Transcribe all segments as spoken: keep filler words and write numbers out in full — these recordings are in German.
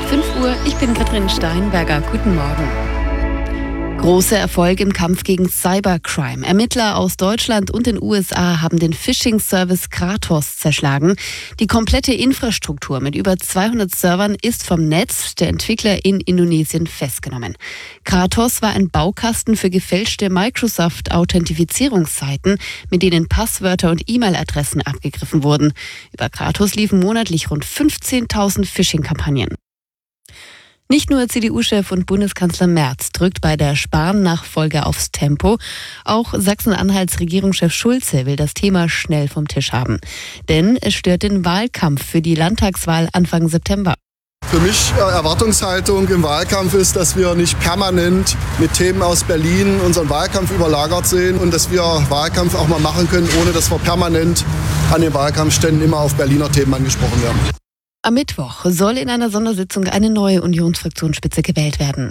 fünf Uhr, ich bin Katrin Steinberger. Guten Morgen. Großer Erfolg im Kampf gegen Cybercrime. Ermittler aus Deutschland und den U S A haben den Phishing-Service Kratos zerschlagen. Die komplette Infrastruktur mit über zweihundert Servern ist vom Netz der Entwickler in Indonesien festgenommen. Kratos war ein Baukasten für gefälschte Microsoft-Authentifizierungsseiten, mit denen Passwörter und E-Mail-Adressen abgegriffen wurden. Über Kratos liefen monatlich rund fünfzehntausend Phishing-Kampagnen. Nicht nur C D U-Chef und Bundeskanzler Merz drückt bei der Spahn-Nachfolge aufs Tempo. Auch Sachsen-Anhalts Regierungschef Schulze will das Thema schnell vom Tisch haben. Denn es stört den Wahlkampf für die Landtagswahl Anfang September. Für mich äh, Erwartungshaltung im Wahlkampf ist, dass wir nicht permanent mit Themen aus Berlin unseren Wahlkampf überlagert sehen und dass wir Wahlkampf auch mal machen können, ohne dass wir permanent an den Wahlkampfständen immer auf Berliner Themen angesprochen werden. Am Mittwoch soll in einer Sondersitzung eine neue Unionsfraktionsspitze gewählt werden.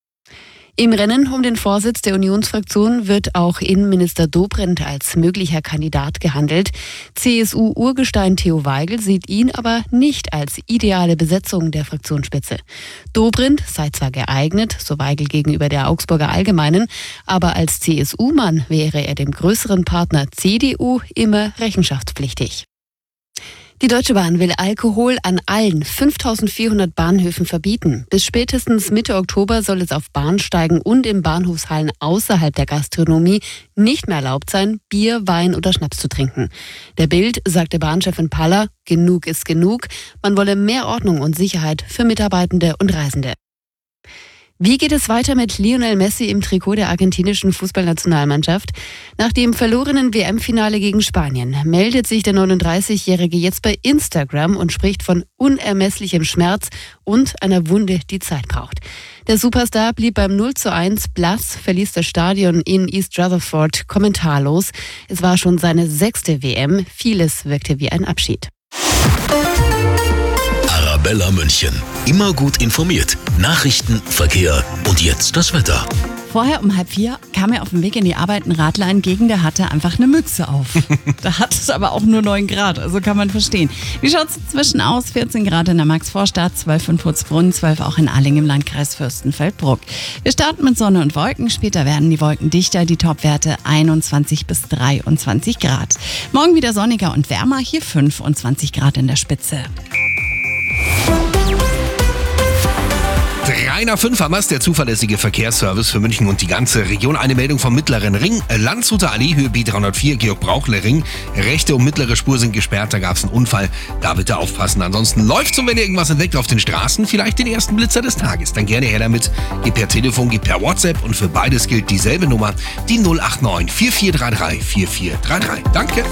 Im Rennen um den Vorsitz der Unionsfraktion wird auch Innenminister Dobrindt als möglicher Kandidat gehandelt. C S U-Urgestein Theo Weigel sieht ihn aber nicht als ideale Besetzung der Fraktionsspitze. Dobrindt sei zwar geeignet, so Weigel gegenüber der Augsburger Allgemeinen, aber als C S U-Mann wäre er dem größeren Partner C D U immer rechenschaftspflichtig. Die Deutsche Bahn will Alkohol an allen fünftausendvierhundert Bahnhöfen verbieten. Bis spätestens Mitte Oktober soll es auf Bahnsteigen und in Bahnhofshallen außerhalb der Gastronomie nicht mehr erlaubt sein, Bier, Wein oder Schnaps zu trinken. Der Bild sagte Bahnchefin Paller, genug ist genug. Man wolle mehr Ordnung und Sicherheit für Mitarbeitende und Reisende. Wie geht es weiter mit Lionel Messi im Trikot der argentinischen Fußballnationalmannschaft? Nach dem verlorenen W M-Finale gegen Spanien meldet sich der neununddreißigjährige jetzt bei Instagram und spricht von unermesslichem Schmerz und einer Wunde, die Zeit braucht. Der Superstar blieb beim null zu eins blass, verließ das Stadion in East Rutherford kommentarlos. Es war schon seine sechste W M. Vieles wirkte wie ein Abschied. Arabella München. Immer gut informiert. Nachrichten, Verkehr und jetzt das Wetter. Vorher um halb vier kam er auf dem Weg in die Arbeit ein Radler entgegen, der hatte einfach eine Mütze auf. Da hat es aber auch nur neun Grad, also kann man verstehen. Wie schaut es inzwischen aus? vierzehn Grad in der Maxvorstadt, zwölf in Putzbrunn, zwölf auch in Ahling im Landkreis Fürstenfeldbruck. Wir starten mit Sonne und Wolken, später werden die Wolken dichter, die Topwerte einundzwanzig bis dreiundzwanzig Grad. Morgen wieder sonniger und wärmer, hier fünfundzwanzig Grad in der Spitze. drei nach fünf haben wir es, der zuverlässige Verkehrsservice für München und die ganze Region. Eine Meldung vom Mittleren Ring. Landshuter Allee, Höhe B dreihundertvier, Georg-Brauchle-Ring. Rechte und mittlere Spur sind gesperrt, da gab es einen Unfall. Da bitte aufpassen. Ansonsten läuft's und wenn ihr irgendwas entdeckt auf den Straßen, vielleicht den ersten Blitzer des Tages. Dann gerne her damit. Gib per Telefon, gib per WhatsApp und für beides gilt dieselbe Nummer. Die null acht neun vier vier drei drei vier vier drei drei. Danke.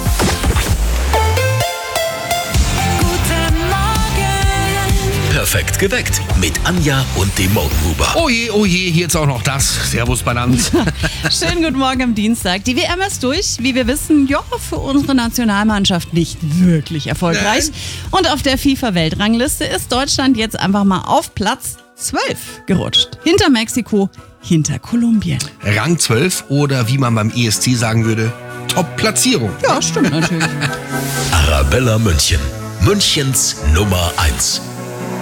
Perfekt geweckt mit Anja und dem Morgenhuber. Oh je, oh je, hier jetzt auch noch das. Servus, Banant. Schönen guten Morgen am Dienstag. Die W M ist durch. Wie wir wissen, ja, für unsere Nationalmannschaft nicht wirklich erfolgreich. Nein. Und auf der FIFA-Weltrangliste ist Deutschland jetzt einfach mal auf Platz zwölf gerutscht. Hinter Mexiko, hinter Kolumbien. Rang zwölf oder wie man beim E S C sagen würde, Top-Platzierung. Ja, stimmt natürlich. Arabella München. Münchens Nummer eins.